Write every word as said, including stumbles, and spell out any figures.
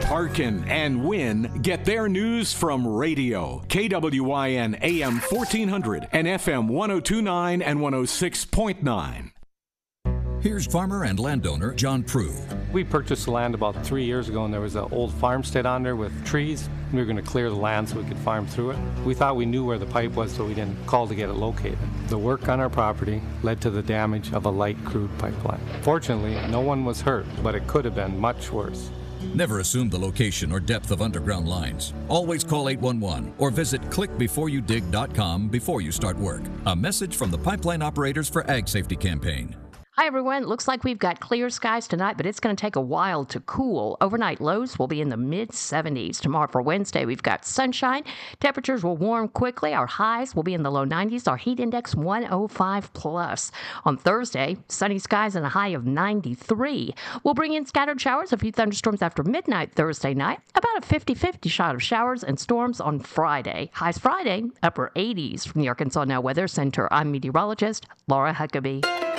Hearken and Win get their news from radio. K W I N A M fourteen hundred and F M one oh two point nine and one oh six point nine. Here's farmer and landowner John Prue. We purchased the land about three years ago, and there was an old farmstead on there with trees. We were going to clear the land so we could farm through it. We thought we knew where the pipe was, so we didn't call to get it located. The work on our property led to the damage of a light crude pipeline. Fortunately, no one was hurt, but it could have been much worse. Never assume the location or depth of underground lines. Always call eight one one or visit click before you dig dot com before you start work. A message from the Pipeline Operators for Ag Safety campaign. Hi, everyone. It looks like we've got clear skies tonight, but it's going to take a while to cool. Overnight lows will be in the mid seventies. Tomorrow for Wednesday, we've got sunshine. Temperatures will warm quickly. Our highs will be in the low nineties. Our heat index one oh five plus. On Thursday, sunny skies and a high of ninety-three. We'll bring in scattered showers, a few thunderstorms after midnight Thursday night. About a fifty-fifty shot of showers and storms on Friday. Highs Friday, upper eighties. From the Arkansas Now Weather Center, I'm meteorologist Laura Huckabee.